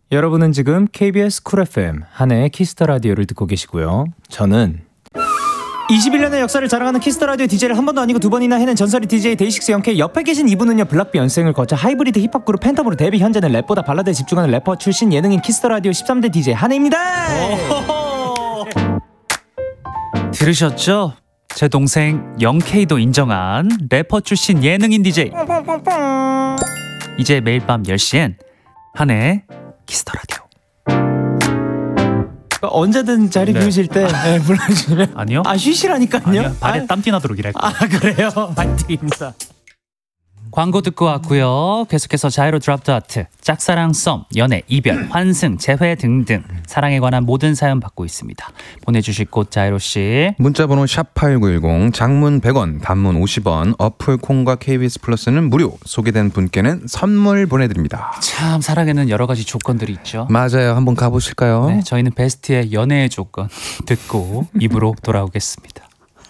여러분은 지금 KBS 쿨 FM 한해의 키스터 라디오를 듣고 계시고요. 저는 21년의 역사를 자랑하는 키스터 라디오 DJ를 한 번도 아니고 두 번이나 해낸 전설의 DJ 데이식스 영케이. 옆에 계신 이분은요, 블락비 연생을 거쳐 하이브리드 힙합 그룹 팬텀으로 데뷔. 현재는 랩보다 발라드에 집중하는 래퍼 출신 예능인 키스터 라디오 13대 DJ 한해입니다. 들으셨죠? 제 동생 영케이도 인정한 래퍼 출신 예능인 DJ. 이제 매일 밤 10시엔 한해 키스터 라디오. 언제든 자리 비우실 때 불러주시면. 아니요? 쉬시라니까요. 아니요, 발에 땀띠 나도록 일할 거예요. 그래요? 파이팅입니다. 광고 듣고 왔고요. 계속해서 자이로 드랍드 아트, 짝사랑, 썸, 연애, 이별, 환승, 재회 등등 사랑에 관한 모든 사연 받고 있습니다. 보내주실 곳 자이로씨. 문자번호 샵8910, 장문 100원, 단문 50원, 어플 콩과 KBS 플러스는 무료. 소개된 분께는 선물 보내드립니다. 참 사랑에는 여러 가지 조건들이 있죠. 맞아요. 한번 가보실까요? 네, 저희는 베스트의 연애의 조건 듣고 입으로 돌아오겠습니다.